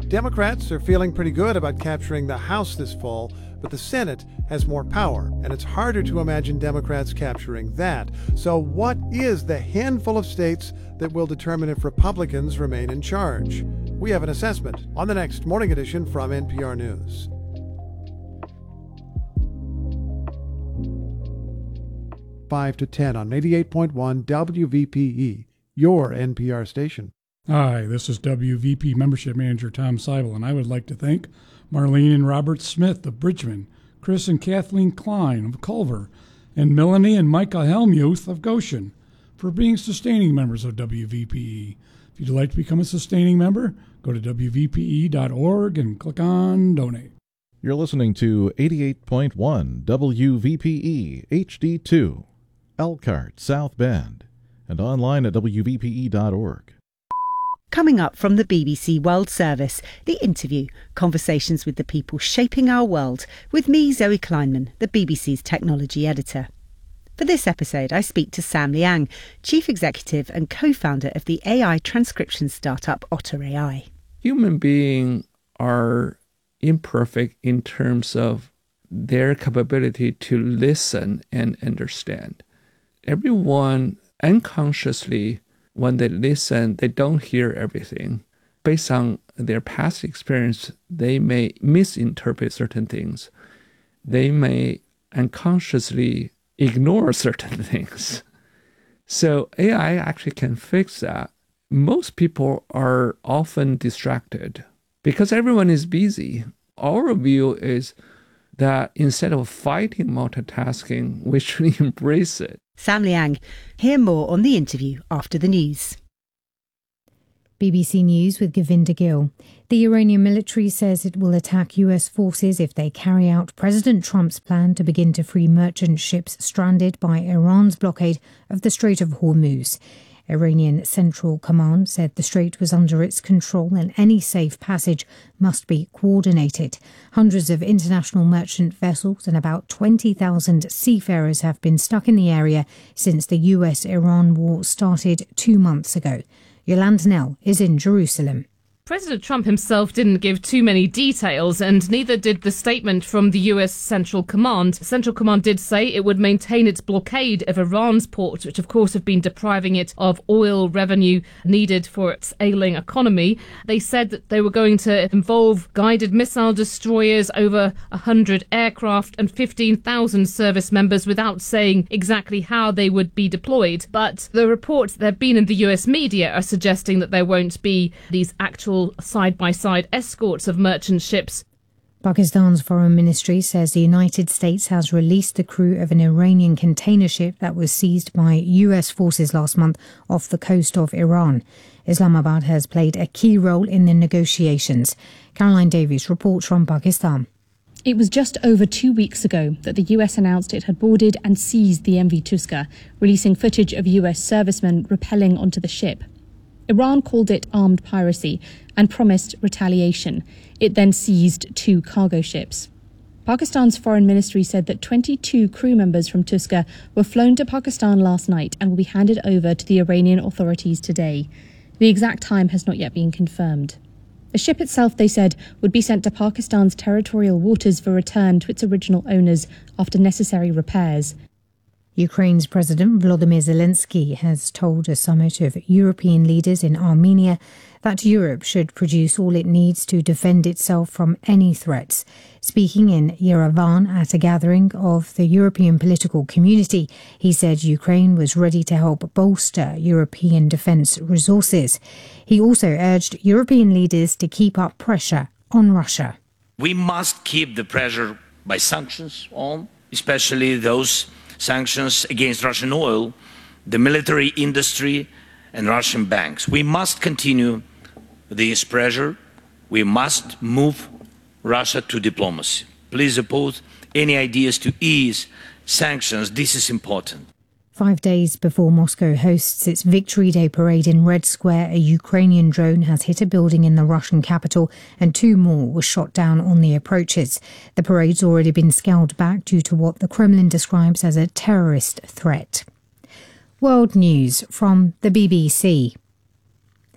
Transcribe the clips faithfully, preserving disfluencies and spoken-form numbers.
Democrats are feeling pretty good about capturing the House this fall, but the Senate has more power, and it's harder to imagine Democrats capturing that. So what is the handful of states that will determine if Republicans remain in charge? We have an assessment on the next Morning Edition from N P R News. five to ten on eighty-eight point one W V P E, your N P R station. Hi, this is W V P Membership Manager Tom Seibel, and I would like to thank Marlene and Robert Smith of Bridgman, Chris and Kathleen Klein of Culver, and Melanie and Micah Helmuth of Goshen for being sustaining members of W V P E. If you'd like to become a sustaining member, go to W V P E dot org and click on Donate. You're listening to eighty-eight point one W V P E H D two, Elkhart, South Bend, and online at W V P E dot org. Coming up from the B B C World Service, The Interview, conversations with the people shaping our world, with me, Zoe Kleinman, the B B C's technology editor. For this episode, I speak to Sam Liang, Chief Executive and co-founder of the A I transcription startup Otter A I. Human beings are imperfect in terms of their capability to listen and understand. Everyone unconsciously, when they listen, they don't hear everything. Based on their past experience, they may misinterpret certain things. They may unconsciously ignore certain things. So A I actually can fix that. Most people are often distracted because everyone is busy. Our view is that instead of fighting multitasking, we should embrace it. Sam Liang. Hear more on The Interview after the news. B B C News with Govinda Gill. The Iranian military says it will attack U S forces if they carry out President Trump's plan to begin to free merchant ships stranded by Iran's blockade of the Strait of Hormuz. Iranian Central Command said the strait was under its control and any safe passage must be coordinated. Hundreds of international merchant vessels and about twenty thousand seafarers have been stuck in the area since the U S Iran war started two months ago. Yolanda Nell is in Jerusalem. President Trump himself didn't give too many details, and neither did the statement from the U S Central Command. Central Command did say it would maintain its blockade of Iran's ports, which of course have been depriving it of oil revenue needed for its ailing economy. They said that they were going to involve guided missile destroyers, over one hundred aircraft and fifteen thousand service members, without saying exactly how they would be deployed. But the reports that have been in the U S media are suggesting that there won't be these actual side-by-side escorts of merchant ships. Pakistan's foreign ministry says the United States has released the crew of an Iranian container ship that was seized by U S forces last month off the coast of Iran. Islamabad has played a key role in the negotiations. Caroline Davies reports from Pakistan. It was just over two weeks ago that the U S announced it had boarded and seized the M V Tuska, releasing footage of U S servicemen rappelling onto the ship. Iran called it armed piracy and promised retaliation. It then seized two cargo ships. Pakistan's foreign ministry said that twenty-two crew members from Tuska were flown to Pakistan last night and will be handed over to the Iranian authorities today. The exact time has not yet been confirmed. The ship itself, they said, would be sent to Pakistan's territorial waters for return to its original owners after necessary repairs. Ukraine's President Volodymyr Zelensky has told a summit of European leaders in Armenia that Europe should produce all it needs to defend itself from any threats. Speaking in Yerevan at a gathering of the European political community, he said Ukraine was ready to help bolster European defence resources. He also urged European leaders to keep up pressure on Russia. We must keep the pressure by sanctions on, especially those sanctions against Russian oil, the military industry and Russian banks. We must continue this pressure. We must move Russia to diplomacy. Please oppose any ideas to ease sanctions. This is important. Five days before Moscow hosts its Victory Day parade in Red Square, a Ukrainian drone has hit a building in the Russian capital and two more were shot down on the approaches. The parade's already been scaled back due to what the Kremlin describes as a terrorist threat. World News from the B B C.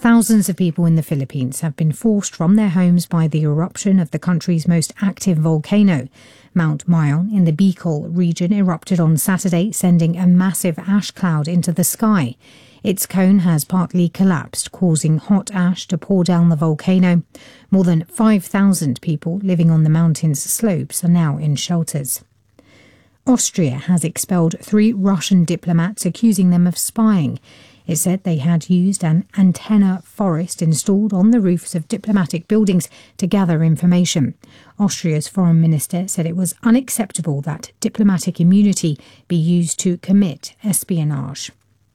Thousands of people in the Philippines have been forced from their homes by the eruption of the country's most active volcano. Mount Mayon in the Bicol region erupted on Saturday, sending a massive ash cloud into the sky. Its cone has partly collapsed, causing hot ash to pour down the volcano. More than five thousand people living on the mountain's slopes are now in shelters. Austria has expelled three Russian diplomats, accusing them of spying. It said they had used an antenna forest installed on the roofs of diplomatic buildings to gather information. Austria's foreign minister said it was unacceptable that diplomatic immunity be used to commit espionage.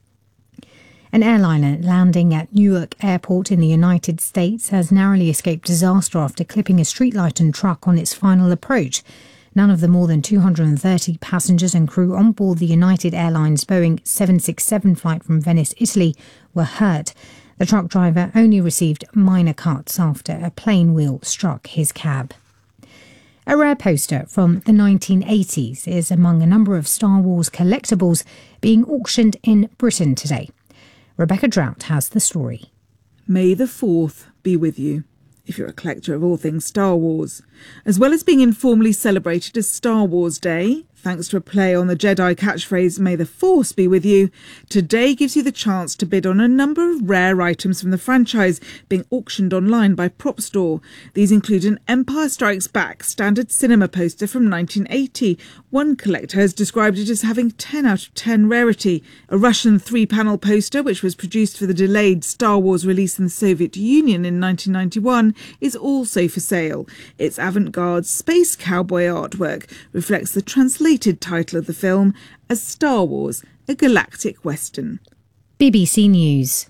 An airliner landing at Newark Airport in the United States has narrowly escaped disaster after clipping a streetlight and truck on its final approach. None of the more than two hundred thirty passengers and crew on board the United Airlines Boeing seven sixty-seven flight from Venice, Italy, were hurt. The truck driver only received minor cuts after a plane wheel struck his cab. A rare poster from the nineteen eighties is among a number of Star Wars collectibles being auctioned in Britain today. Rebecca Drought has the story. May the fourth be with you, if you're a collector of all things Star Wars. As well as being informally celebrated as Star Wars Day, thanks to a play on the Jedi catchphrase, May the Force be with you, today gives you the chance to bid on a number of rare items from the franchise being auctioned online by PropStore. These include an Empire Strikes Back standard cinema poster from nineteen eighty. One collector has described it as having ten out of ten rarity. A Russian three-panel poster, which was produced for the delayed Star Wars release in the Soviet Union in nineteen ninety-one, is also for sale. Its avant-garde space cowboy artwork reflects the translated title of the film as Star Wars, a Galactic Western. B B C News.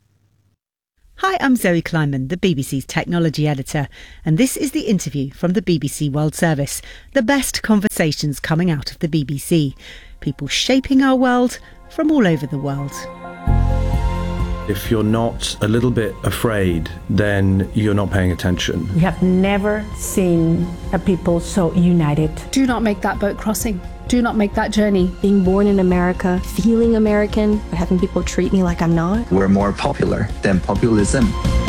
Hi, I'm Zoe Kleinman, the B B C's technology editor, and this is the interview from the B B C World Service, the best conversations coming out of the B B C. People shaping our world from all over the world. If you're not a little bit afraid, then you're not paying attention. We have never seen a people so united. Do not make that boat crossing. Do not make that journey. Being born in America, feeling American, but having people treat me like I'm not. We're more popular than populism.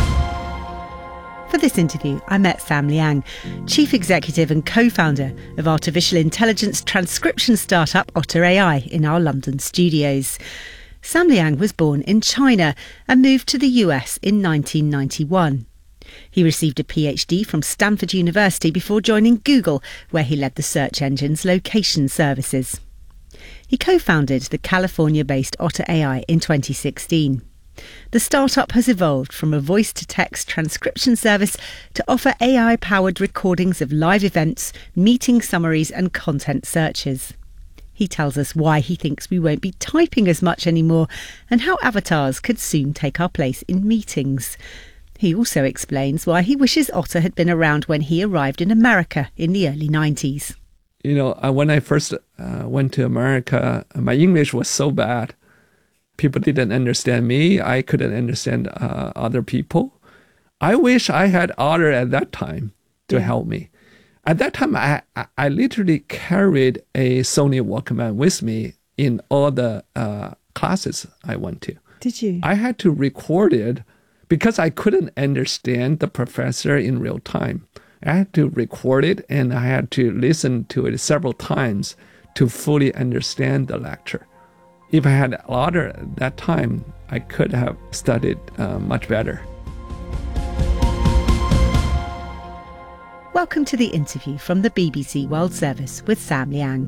For this interview, I met Sam Liang, Chief Executive and Co-founder of artificial intelligence transcription startup Otter A I in our London studios. Sam Liang was born in China and moved to the U S in nineteen ninety-one. He received a PhD from Stanford University before joining Google, where he led the search engine's location services. He co-founded the California-based Otter A I in twenty sixteen. The startup has evolved from a voice-to-text transcription service to offer A I-powered recordings of live events, meeting summaries and content searches. He tells us why he thinks we won't be typing as much anymore and how avatars could soon take our place in meetings. He also explains why he wishes Otter had been around when he arrived in America in the early nineties. You know, when I first uh, went to America, my English was so bad. People didn't understand me. I couldn't understand uh, other people. I wish I had Otter at that time to yeah. help me. At that time, I, I literally carried a Sony Walkman with me in all the uh, classes I went to. Did you? I had to record it because I couldn't understand the professor in real time. I had to record it and I had to listen to it several times to fully understand the lecture. If I had Otter at that time, I could have studied uh, much better. Welcome to the interview from the B B C World Service with Sam Liang.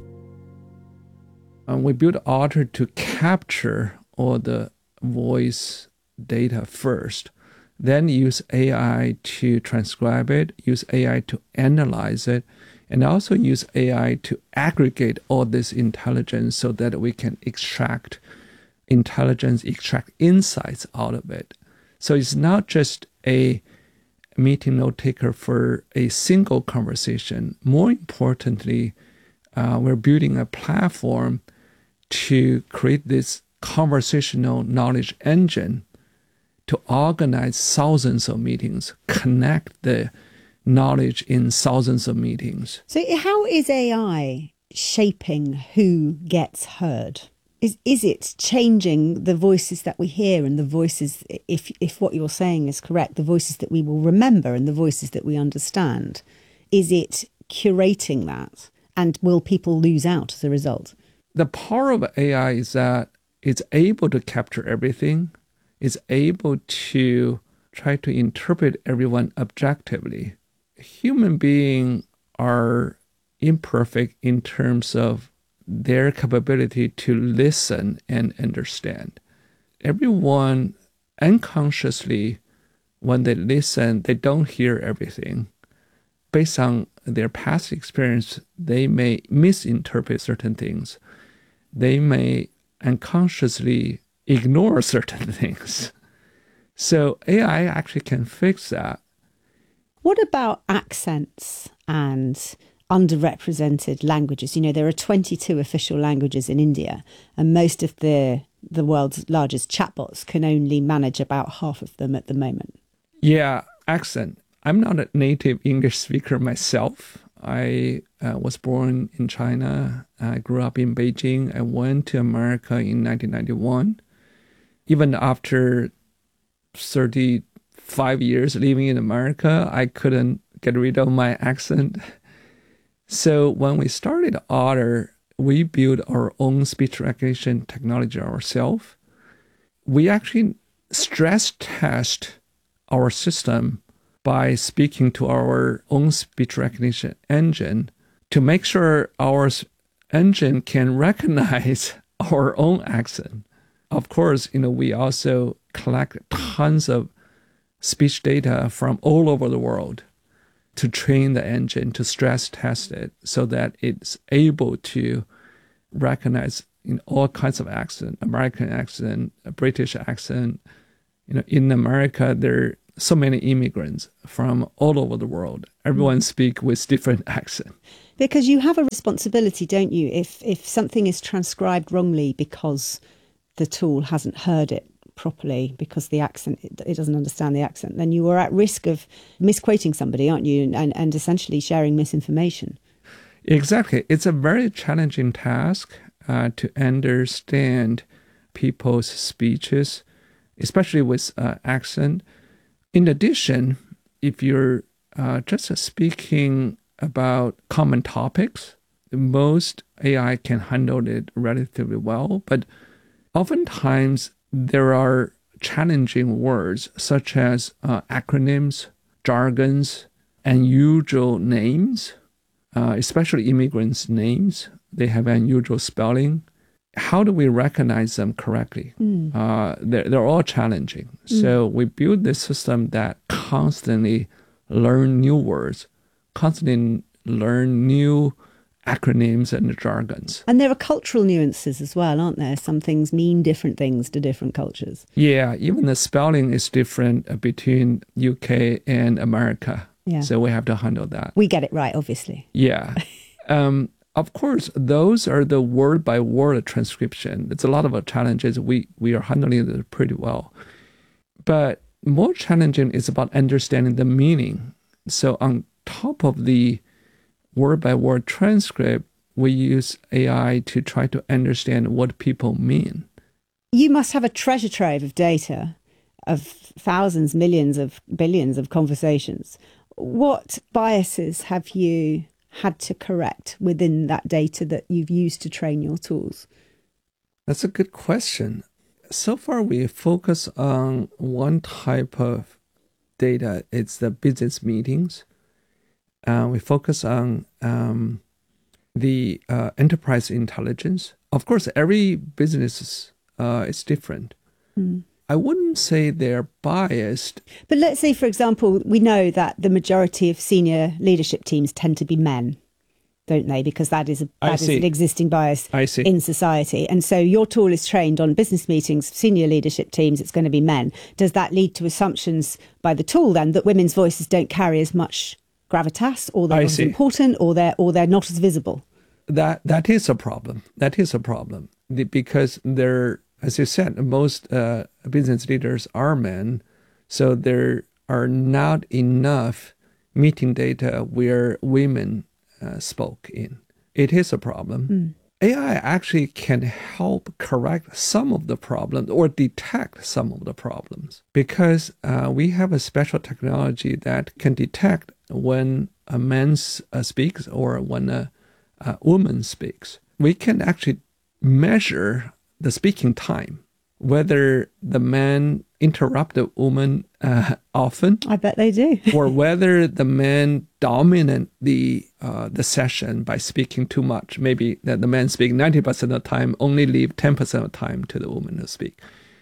Um, we built Otter to capture all the voice data first, then use A I to transcribe it, use A I to analyze it, and also use A I to aggregate all this intelligence so that we can extract intelligence, extract insights out of it. So it's not just a meeting note taker for a single conversation. More importantly, uh, we're building a platform to create this conversational knowledge engine to organize thousands of meetings, connect the knowledge in thousands of meetings. So how is A I shaping who gets heard? Is is it changing the voices that we hear and the voices, if if what you're saying is correct, the voices that we will remember and the voices that we understand? Is it curating that? And will people lose out as a result? The power of A I is that it's able to capture everything. It's able to try to interpret everyone objectively. Human beings are imperfect in terms of their capability to listen and understand. Everyone unconsciously, when they listen, they don't hear everything. Based on their past experience, they may misinterpret certain things. They may unconsciously ignore certain things. So A I actually can fix that. What about accents and underrepresented languages? You know, there are twenty-two official languages in India, and most of the the world's largest chatbots can only manage about half of them at the moment. Yeah, accent. I'm not a native English speaker myself. I uh, was born in China. I grew up in Beijing. I went to America in nineteen ninety-one. Even after thirty-five years living in America, I couldn't get rid of my accent. So when we started Otter, we built our own speech recognition technology ourselves. We actually stress test our system by speaking to our own speech recognition engine to make sure our engine can recognize our own accent. Of course, you know, we also collect tons of speech data from all over the world to train the engine, to stress test it so that it's able to recognize in all kinds of accent, American accent, a British accent. You know, in America, there are so many immigrants from all over the world. Everyone speaks with different accent. Because you have a responsibility, don't you? If if something is transcribed wrongly because the tool hasn't heard it properly, because the accent, it, it doesn't understand the accent, then you are at risk of misquoting somebody, aren't you? And, and essentially sharing misinformation. Exactly. It's a very challenging task uh, to understand people's speeches, especially with uh, accent. In addition, if you're uh, just speaking about common topics, most A I can handle it relatively well. But oftentimes, there are challenging words such as uh, acronyms, jargons, unusual names, uh, especially immigrants' names. They have unusual spelling. How do we recognize them correctly? Mm. Uh, they're, they're all challenging. Mm. So we build this system that constantly learn new words, constantly learn new acronyms and jargons. And there are cultural nuances as well, aren't there? Some things mean different things to different cultures. Yeah, even the spelling is different between U K and America. Yeah. So we have to handle that. We get it right, obviously. Yeah. um, of course, those are the word-by-word transcription. It's a lot of challenges. We, we are handling it pretty well. But more challenging is about understanding the meaning. So on top of the word-by-word transcript, we use A I to try to understand what people mean. You must have a treasure trove of data, of thousands, millions of billions of conversations. What biases have you had to correct within that data that you've used to train your tools? That's a good question. So far, we focus on one type of data. It's the business meetings. Uh, we focus on um, the uh, enterprise intelligence. Of course, every business uh, is different. Mm. I wouldn't say they're biased. But let's say, for example, we know that the majority of senior leadership teams tend to be men, don't they? Because that is, a, that is an existing bias in society. And so your tool is trained on business meetings, senior leadership teams, it's going to be men. Does that lead to assumptions by the tool then that women's voices don't carry as much gravitas, or they're not as important, or they're or they're not as visible? That that is a problem. That is a problem because they're, as you said, most uh, business leaders are men, so there are not enough meeting data where women uh, spoke in. It is a problem. Mm. A I actually can help correct some of the problems or detect some of the problems because uh, we have a special technology that can detect when a man uh, speaks or when a, a woman speaks. We can actually measure the speaking time, whether the man interrupt the woman uh, often. I bet they do. Or whether the man dominate the uh, the session by speaking too much. Maybe that the man speak ninety percent of the time, only leave ten percent of the time to the woman to speak.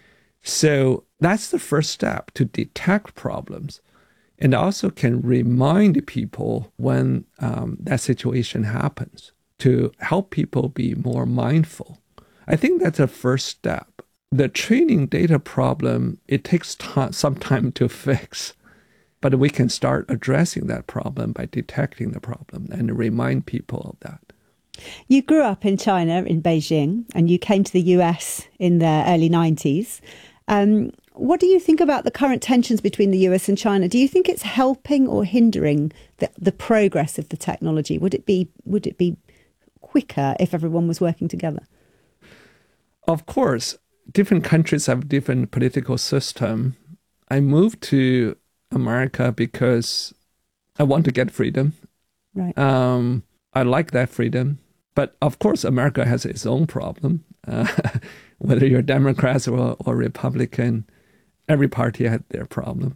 So that's the first step to detect problems and also can remind people when um, that situation happens to help people be more mindful. I think that's a first step. The training data problem, it takes time, some time to fix, but we can start addressing that problem by detecting the problem and remind people of that. You grew up in China, in Beijing, and you came to the U S in the early nineties. Um, what do you think about the current tensions between the U S and China? Do you think it's helping or hindering the, the progress of the technology? Would it be would it be quicker if everyone was working together? Of course. Different countries have different political system. I moved to America because I want to get freedom. Right. Um, I like that freedom. But of course, America has its own problem. Uh, whether you're Democrats or, or Republican, every party had their problem.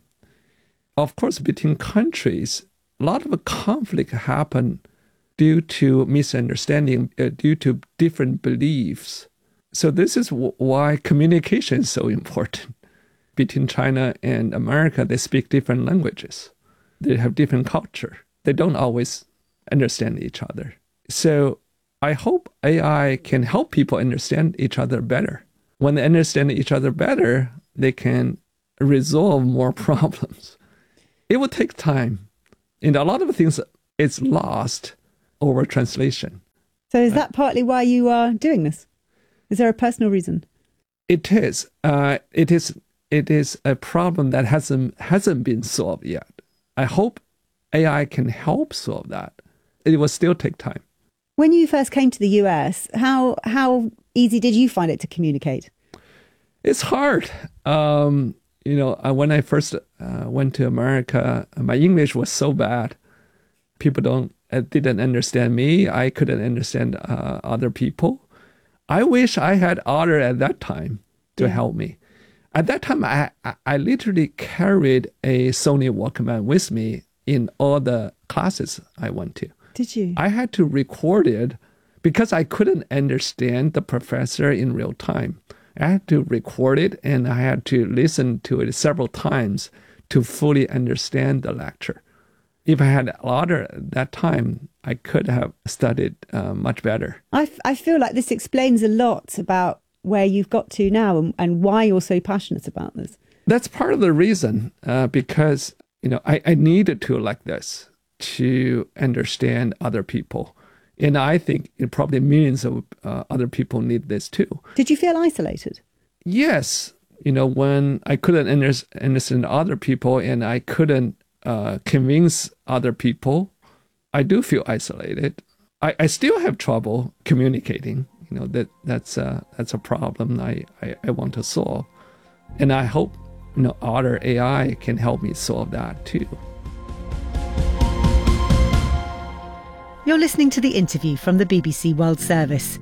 Of course, between countries, a lot of conflict happen due to misunderstanding, uh, due to different beliefs. So this is w- why communication is so important. Between China and America, they speak different languages. They have different culture. They don't always understand each other. So I hope A I can help people understand each other better. When they understand each other better, they can resolve more problems. It will take time. And a lot of things, it's lost over translation. So is that partly why you are doing this? Is there a personal reason? It is. Uh, it is. It is a problem that hasn't hasn't been solved yet. I hope A I can help solve that. It will still take time. When you first came to the U S, how how easy did you find it to communicate? It's hard. Um, you know, uh, when I first uh, went to America, my English was so bad. People don't uh, didn't understand me. I couldn't understand uh, other people. I wish I had Otter at that time to yeah. help me. At that time, I, I I literally carried a Sony Walkman with me in all the classes I went to. Did you? I had to record it because I couldn't understand the professor in real time. I had to record it and I had to listen to it several times to fully understand the lecture. If I had Otter at that time, I could have studied uh, much better. I, f- I feel like this explains a lot about where you've got to now and, and why you're so passionate about this. That's part of the reason, uh, because you know I, I needed to like this to understand other people. And I think it probably millions of uh, other people need this too. Did you feel isolated? Yes. You know, when I couldn't under- understand other people and I couldn't Uh, convince other people, I do feel isolated. I, I still have trouble communicating. You know, that that's a, that's a problem I, I, I want to solve. And I hope, you know, Otter A I can help me solve that too. You're listening to the interview from the B B C World Service.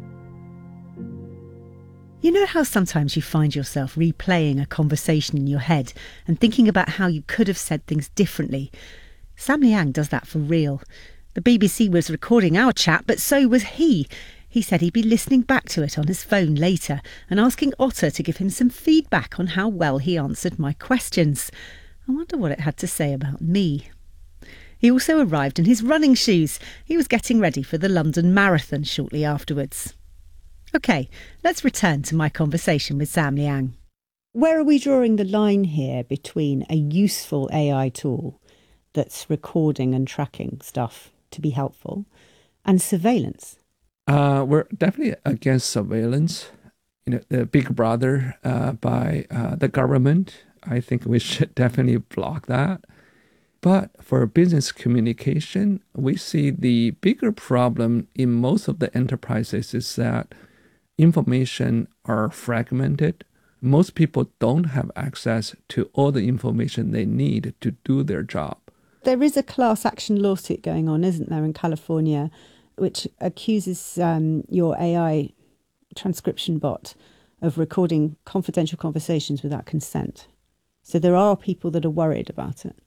You know how sometimes you find yourself replaying a conversation in your head and thinking about how you could have said things differently? Sam Liang does that for real. The B B C was recording our chat, but so was he. He said he'd be listening back to it on his phone later and asking Otter to give him some feedback on how well he answered my questions. I wonder what it had to say about me. He also arrived in his running shoes. He was getting ready for the London Marathon shortly afterwards. OK, let's return to my conversation with Sam Liang. Where are we drawing the line here between a useful A I tool that's recording and tracking stuff to be helpful and surveillance? Uh, we're definitely against surveillance. You know, the Big Brother uh, by uh, the government. I think we should definitely block that. But for business communication, we see the bigger problem in most of the enterprises is that information are fragmented. Most people don't have access to all the information they need to do their job. There is a class action lawsuit going on, isn't there, in California, which accuses um, your A I transcription bot of recording confidential conversations without consent. So there are people that are worried about it.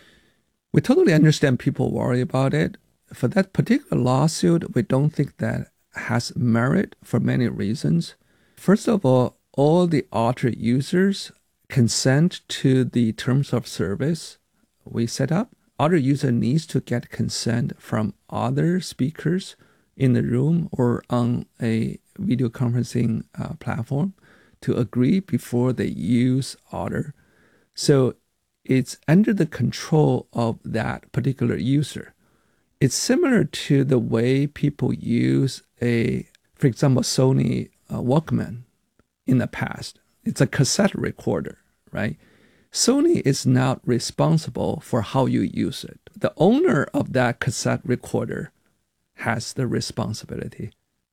We totally understand people worry about it. For that particular lawsuit, we don't think that has merit for many reasons. First of all, all the Otter users consent to the terms of service we set up. Other user needs to get consent from other speakers in the room or on a video conferencing uh, platform to agree before they use Otter. So it's under the control of that particular user. It's similar to the way people use a, for example, Sony uh, Walkman in the past. It's a cassette recorder, right? Sony is not responsible for how you use it. The owner of that cassette recorder has the responsibility.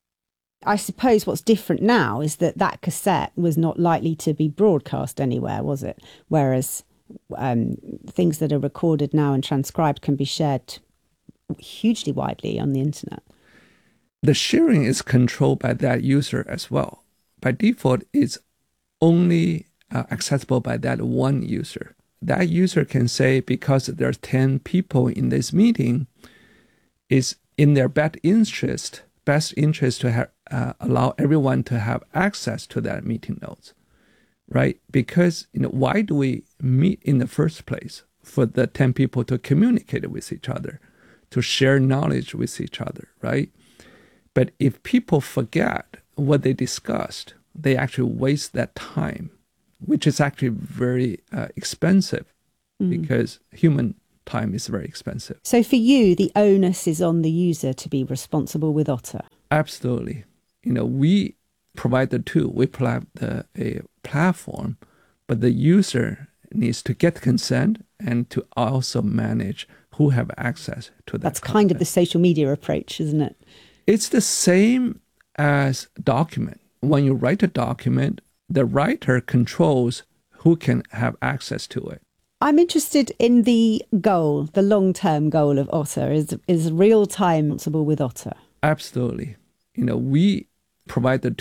I suppose what's different now is that that cassette was not likely to be broadcast anywhere, was it? Whereas um, things that are recorded now and transcribed can be shared hugely widely on the internet. The sharing is controlled by that user as well. By default, it's only uh, accessible by that one user. That user can say, because there's ten people in this meeting, it's in their best interest, best interest to have, uh, allow everyone to have access to that meeting notes, right? Because, you know, why do we meet in the first place? For the ten people to communicate with each other, to share knowledge with each other, right? But if people forget what they discussed, they actually waste that time, which is actually very uh, expensive mm. because human time is very expensive. So for you, the onus is on the user to be responsible with Otter? Absolutely. You know, we provide the tool, we provide the, a platform, but the user needs to get consent and to also manage who have access to that. That's content. Kind of the social media approach, isn't it? It's the same as document. When you write a document, the writer controls who can have access to it. I'm interested in the goal, the long-term goal of Otter. Is is real-time responsible with Otter? Absolutely. You know, we provide the